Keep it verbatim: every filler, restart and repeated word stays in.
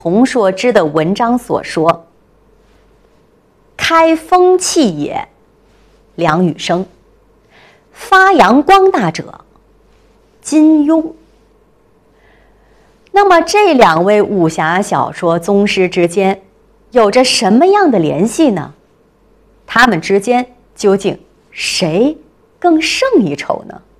洪硕之的文章所说：“开风气也，梁羽生；发扬光大者，金庸。”那么这两位武侠小说宗师之间有着什么样的联系呢？他们之间究竟谁更胜一筹呢？